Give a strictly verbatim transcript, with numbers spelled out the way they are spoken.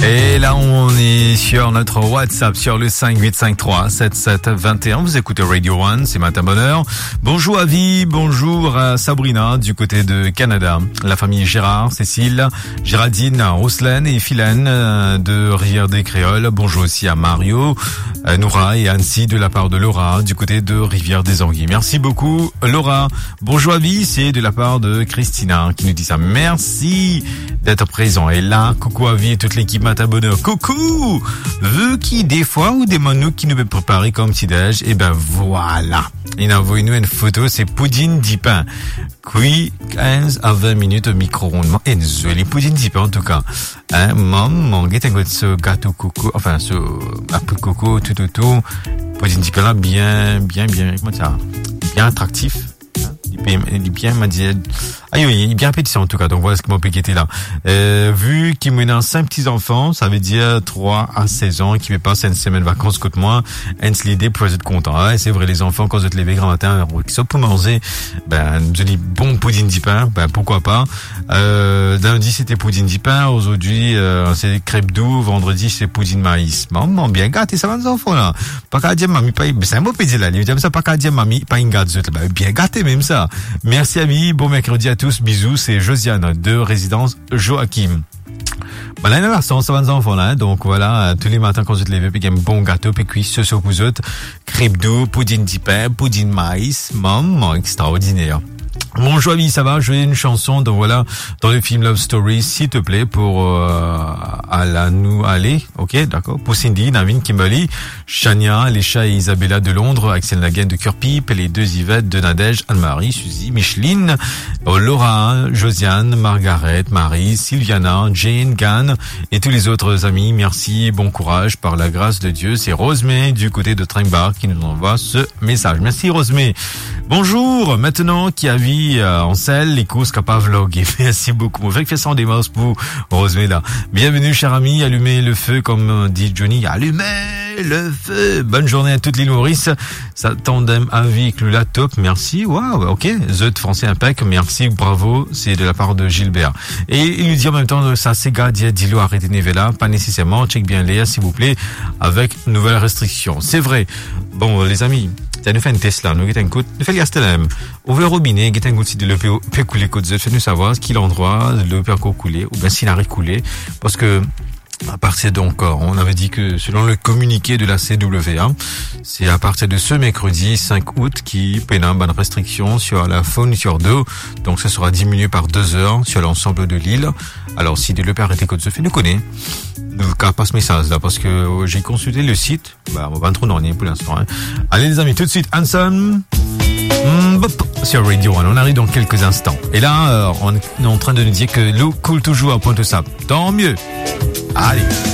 Et là, on est sur notre WhatsApp, sur le cinq huit cinq trois sept sept deux un. Vous écoutez Radio One, c'est Matin Bonheur. Bonjour à Vie, bonjour à Sabrina, du côté de Canada. La famille Gérard, Cécile, Géraldine, Roselaine et Philène de Rivière des Créoles. Bonjour aussi à Mario, Noura et Annecy de la part de Laura, du côté de Rivière des Anguilles. Merci beaucoup, Laura. Bonjour à Vie, c'est de la part de Christina qui nous dit ça. Merci d'être présent. Et là, coucou à Vie et toute l'équipe Matin Bonheur. Coucou! Vu qui, des fois, ou des manous qui nous veut préparer comme petit-déj, et ben voilà. Il a envoyé nous une photo, c'est poudine d'ipin. Cuit quinze à vingt minutes au micro-ondes. Et désolé, poudine d'ipin en tout cas. Hein, maman, guette ce gâteau coco, enfin, ce, un peu de coco, tout, tout, tout. Poudine d'ipin là, bien, bien, bien, comment ça? Bien attractif. Il est bien, m'a dit, ah oui, il est bien appétissant en tout cas, donc voilà ce que mon piquet était là. Euh, vu qu'il me donne cinq petits enfants, ça veut dire trois à seize ans, qui me passent une semaine de vacances côté moi, et l'idée pour être content. Ouais, c'est vrai, les enfants, quand vous êtes levés grand matin, qui sont pour manger, ben, je dis bon pudding d'ipin, ben, pourquoi pas. Euh, lundi, c'était pudding d'ipin, aujourd'hui, euh, c'est crêpes doux, vendredi, c'est pudding maïs. Maman, bien gâté, ça va les enfants, là. Pas qu'à dire, mamie, pas, c'est un mot pédé, là. Il dit ça, pas qu'à dire, mamie, pas une gâte, ben, bien gâté, même ça. Merci, amis. Bon mercredi à tous. Bisous. C'est Josiane de Résidence Joachim. Bon, là, il ça va les enfants, là. Donc, voilà, tous les matins, quand vous êtes levé, puis un bon gâteau, puis cuit, ce sur vous autres. Crêpes doux, pudding d'ipin, pudding maïs. Maman, extraordinaire. Bonjour Ami, ça va? Je vais une chanson, donc voilà, dans le film Love Story, s'il te plaît, pour euh, à nous aller, ok, d'accord, pour Cindy, Navin, Kimberly, Chania, Lécha et Isabella de Londres, Axel Naguen de Curpipe, les deux Yvette de Nadège, Anne-Marie, Suzy, Micheline, Laura, Josiane, Margaret, Marie, Sylviana, Jane, Gann et tous les autres amis. Merci, bon courage, par la grâce de Dieu. C'est Rosemée du côté de Tringbar qui nous envoie ce message. Merci Rosemée. Bonjour, maintenant qui a vu euh, en selle les courses capables vlog. Merci beaucoup. On fait que fait ça en démarche pour Rosemée là. Bienvenue cher ami, allumez le feu comme dit Johnny. Allumez le feu. Bonne journée à toute l'île Maurice. Ça tandem avec le top. Merci. Waouh. Ok. The français impec. Merci. Bravo. C'est de la part de Gilbert. Et il lui dit en même temps ça c'est gars dis-le arrêtez Nevela. Pas nécessairement. Check bien Léa s'il vous plaît. Avec nouvelles restrictions. C'est vrai. Bon les amis. Ça nous fait une Tesla, nous guettons coup, nous fait le gastelem. Ouvre le robinet, guettons coup si de l'eau peut couler côte Z, fait nous savoir ce qu'il endroit, l'eau peut encore couler, ou bien s'il arrête couler. Parce que, à partir donc, on avait dit que selon le communiqué de la C W A, c'est à partir de ce mercredi cinq août qui pénale une bonne restriction sur la fourniture d'eau. Donc ça sera diminué par deux heures sur l'ensemble de l'île. Alors si de l'eau peut arrêter côte Z, fait nous connaît. Ne cas pas ce message là parce que j'ai consulté le site. Bah on va trop dans pour l'instant. Hein. Allez les amis, tout de suite Hanson mmh, sur Radio One. On arrive dans quelques instants. Et là, euh, on est en train de nous dire que l'eau coule toujours à Pointe-aux-Sables. Tant mieux. Allez.